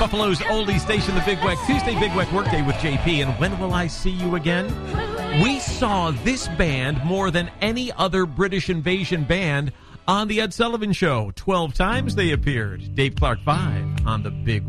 Buffalo's oldie station, the Big Weck. Tuesday, Big Weck Workday with JP. And when will I see you again? We saw this band more than any other British invasion band on The Ed Sullivan Show. 12 times they appeared. Dave Clark 5 on the Big